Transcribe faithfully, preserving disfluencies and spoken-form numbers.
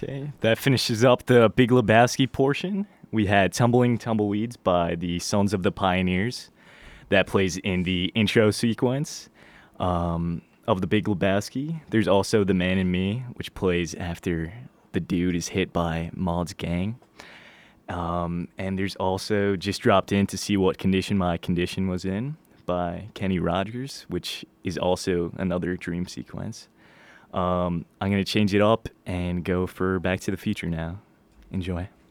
Okay, that finishes up the Big Lebowski portion. We had Tumbling Tumbleweeds by the Sons of the Pioneers. That plays in the intro sequence um, of the Big Lebowski. There's also The Man in Me, which plays after the dude is hit by Maud's gang. Um, and there's also Just Dropped In to See What Condition My Condition Was In by Kenny Rogers, which is also another dream sequence. Um, I'm going to change it up and go for Back to the Future now. Enjoy.